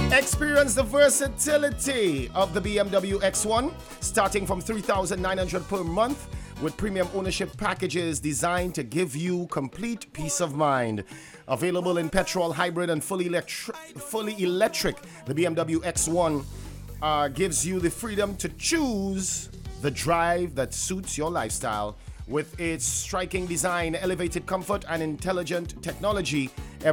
Experience the versatility of the BMW X1, starting from $3,900 per month, with premium ownership packages designed to give you complete peace of mind. Available in petrol, hybrid, and fully electric, the BMW X1 gives you the freedom to choose the drive that suits your lifestyle. With its striking design, elevated comfort, and intelligent technology,